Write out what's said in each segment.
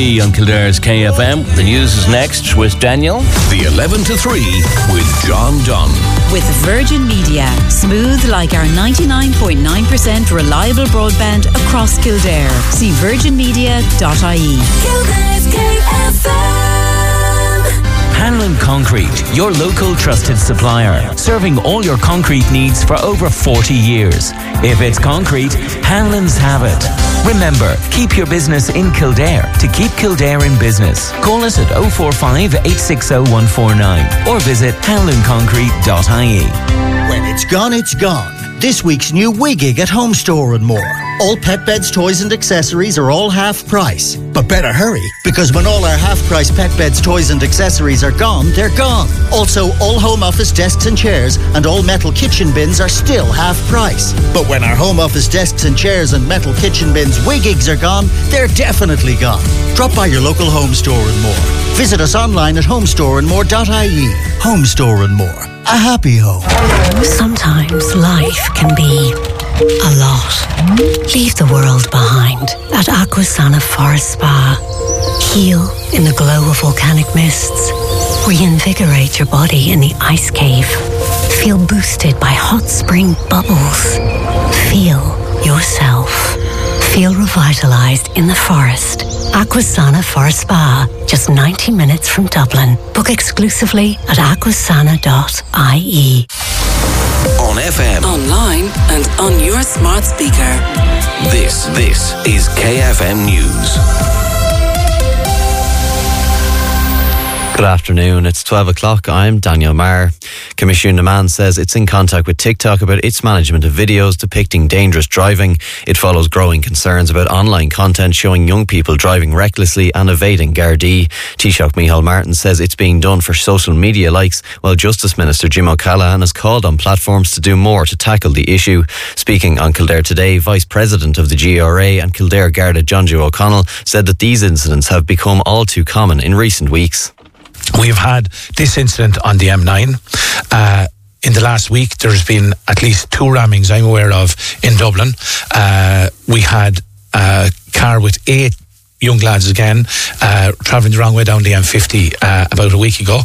On Kildare's KFM, the news is next with Daniel. The 11 to 3 with John Dunn. With Virgin Media, smooth like our 99.9% reliable broadband across Kildare. See virginmedia.ie. Kildare's KFM. Hanlon Concrete, your local trusted supplier, serving all your concrete needs for over 40 years. If it's concrete, Hanlon's have it. Remember, keep your business in Kildare to keep Kildare in business. Call us at 045 860 149 or visit hanlonconcrete.ie. When it's gone, it's gone. This week's new Wigig at Home Store and more. All pet beds, toys and accessories are all half price. But better hurry, because when all our half price pet beds, toys and accessories are gone, they're gone. Also, all home office desks and chairs and all metal kitchen bins are still half price. But when our home office desks and chairs and metal kitchen bins Wigigs are gone, they're definitely gone. Drop by your local Home Store and more. Visit us online at homestoreandmore.ie. Home Store and More. A happy home. Sometimes life can be a lot. Leave the world behind at Aquasana Forest Spa. Heal in the glow of volcanic mists. Reinvigorate your body in the ice cave. Feel boosted by hot spring bubbles. Feel yourself. Feel revitalized in the forest. Aquasana Forest Spa, just 90 minutes from Dublin. Book exclusively at aquasana.ie. On FM, Online and on your smart speaker. this is KFM News. Good afternoon, it's 12 o'clock. I'm Daniel Marr. Commission Demand says it's in contact with TikTok about its management of videos depicting dangerous driving. It follows growing concerns about online content showing young people driving recklessly and evading Gardaí. Taoiseach Micheál Martin says it's being done for social media likes, while Justice Minister Jim O'Callaghan has called on platforms to do more to tackle the issue. Speaking on Kildare Today, Vice President of the GRA and Kildare Garda John Joe O'Connell said that these incidents have become all too common in recent weeks. We've had this incident on the M9. In the last week, there's been at least 2 rammings I'm aware of in Dublin. We had a car with 8 young lads again, travelling the wrong way down the M50 about a week ago.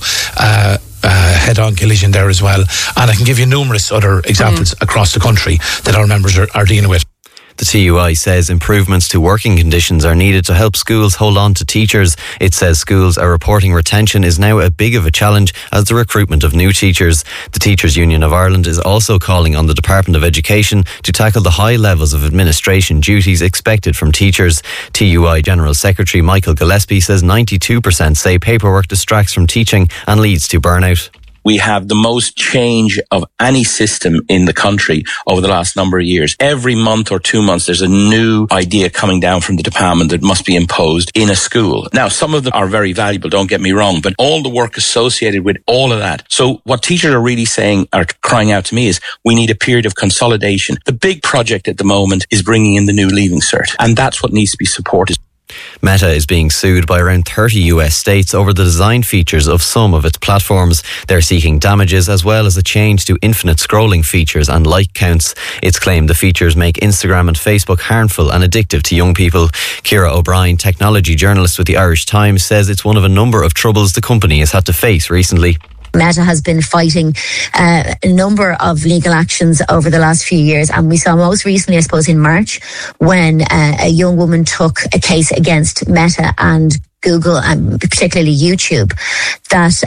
Head-on collision there as well. And I can give you numerous other examples across the country that our members are dealing with. The TUI says improvements to working conditions are needed to help schools hold on to teachers. It says schools are reporting retention is now as big of a challenge as the recruitment of new teachers. The Teachers Union of Ireland is also calling on the Department of Education to tackle the high levels of administration duties expected from teachers. TUI General Secretary Michael Gillespie says 92% say paperwork distracts from teaching and leads to burnout. We have the most change of any system in the country over the last number of years. Every month or 2 months, there's a new idea coming down from the department that must be imposed in a school. Now, some of them are very valuable, don't get me wrong, but all the work associated with all of that. So what teachers are really saying, are crying out to me, is we need a period of consolidation. The big project at the moment is bringing in the new Leaving Cert, and that's what needs to be supported. Meta is being sued by around 30 US states over the design features of some of its platforms. They're seeking damages as well as a change to infinite scrolling features and like counts. It's claimed the features make Instagram and Facebook harmful and addictive to young people. Ciara O'Brien, technology journalist with the Irish Times, says it's one of a number of troubles the company has had to face recently. Meta has been fighting a number of legal actions over the last few years, and we saw most recently, I suppose, in March, when a young woman took a case against Meta and Google, and particularly YouTube, that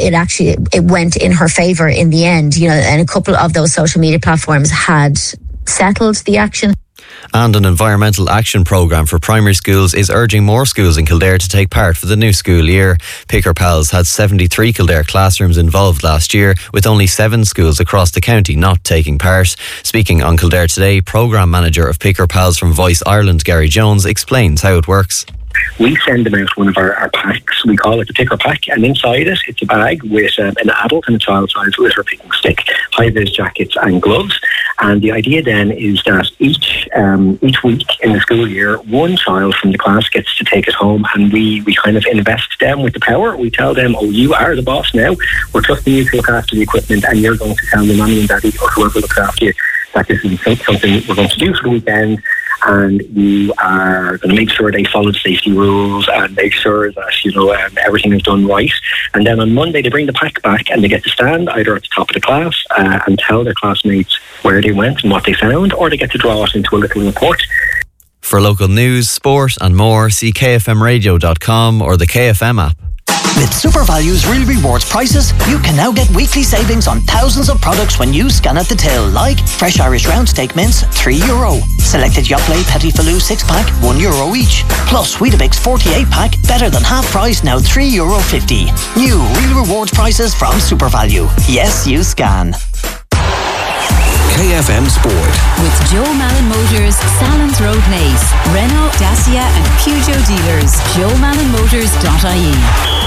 it went in her favour in the end, and a couple of those social media platforms had settled the action. And an environmental action programme for primary schools is urging more schools in Kildare to take part for the new school year. Picker Pals had 73 Kildare classrooms involved last year, with only 7 schools across the county not taking part. Speaking on Kildare Today, programme manager of Picker Pals from Voice Ireland, Gary Jones, explains how it works. We send them out one of our packs. We call it the Picker Pack, and inside it, it's a bag with an adult and a child size litter picking stick, high-vis jackets and gloves. And the idea then is that each week in the school year, one child from the class gets to take it home, and we kind of invest them with the power. We tell them, oh, you are the boss now. We're trusting you to look after the equipment, and you're going to tell your mommy and daddy or whoever looks after you that this is something we're going to do for the weekend. and you are going to make sure they follow the safety rules and make sure that everything is done right. And then on Monday they bring the pack back and they get to stand either at the top of the class and tell their classmates where they went and what they found, or they get to draw it into a little report. For local news, sport and more, see kfmradio.com or the KFM app. With SuperValue's Real Rewards prices, you can now get weekly savings on thousands of products when you scan at the till, like fresh Irish round steak mince, €3. Selected Yoplait Petit Filou 6-pack, €1 each. Plus Weetabix 48-pack, better than half price, now €3.50. New Real Rewards prices from SuperValue. Yes, you scan. KFM Sport. With Joe Malin Motors, Salons Road Nace, Renault, Dacia and Peugeot dealers. JoeMalinMotors.ie.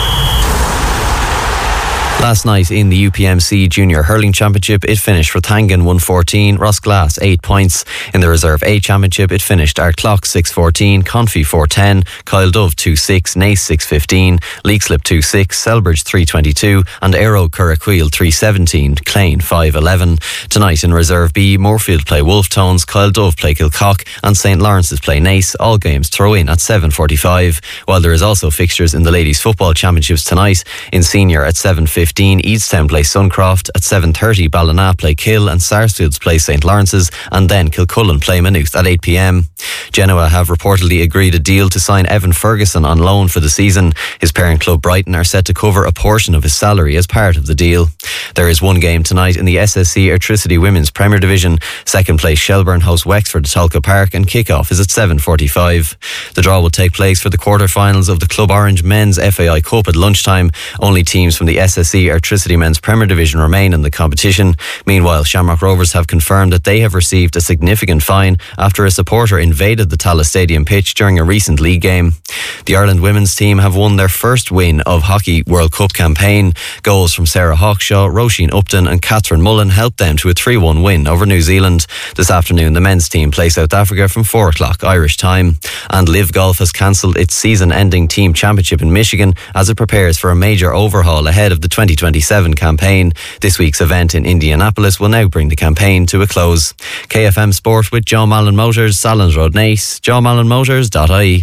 Last night in the UPMC Junior Hurling Championship, it finished for Thangan 114, Rosclass 8 points. In the Reserve A Championship, it finished Ardclough 614, Confey 410, Kyle Dove 26, Nace 615, Leixlip 26, Selbridge 322 and Aero Curraquil 317, Clane 511. Tonight in Reserve B, Moorfield play Wolftones, Kyle Dove play Kilcock and St Lawrence's play Nace. All games throw in at 7:45. While there is also fixtures in the Ladies Football Championships tonight. In Senior at 7:15, Eadstown play Suncroft. At 7:30, Ballina play Kill and Sarsfields play St Lawrence's, and then Kilcullen play Maynooth at 8 p.m. Genoa have reportedly agreed a deal to sign Evan Ferguson on loan for the season. His parent club Brighton are set to cover a portion of his salary as part of the deal. There is one game tonight in the SSC Airtricity Women's Premier Division. Second place Shelbourne host Wexford at Tolka Park and kick-off is at 7:45. The draw will take place for the quarter-finals of the Club Orange Men's FAI Cup at lunchtime. Only teams from the SSC Airtricity Men's Premier Division remain in the competition. Meanwhile, Shamrock Rovers have confirmed that they have received a significant fine after a supporter invaded the Tallaght Stadium pitch during a recent league game. The Ireland women's team have won their first win of Hockey World Cup campaign. Goals from Sarah Hawkshaw, Roisin Upton and Catherine Mullen helped them to a 3-1 win over New Zealand. This afternoon, the men's team play South Africa from 4 o'clock Irish time. And Live Golf has cancelled its season-ending team championship in Michigan as it prepares for a major overhaul ahead of the 2027 campaign. This week's event in Indianapolis will now bring the campaign to a close. KFM Sport with Joe Malin Motors, Salons Road Nace, JoeMalinMotors.ie.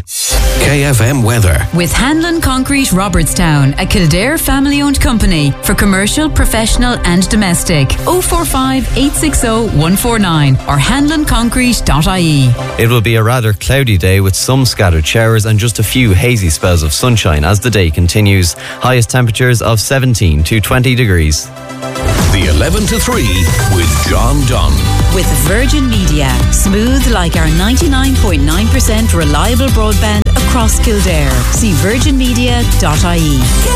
KFM Weather. With Hanlon Concrete Robertstown, a Kildare family-owned company for commercial, professional and domestic. 045 860 149 or hanlonconcrete.ie. It will be a rather cloudy day with some scattered showers and just a few hazy spells of sunshine as the day continues. Highest temperatures of 17 to 20 degrees. The 11 to 3 with John Dunn. With Virgin Media, smooth like our 99.9% reliable broadband across Kildare. See virginmedia.ie.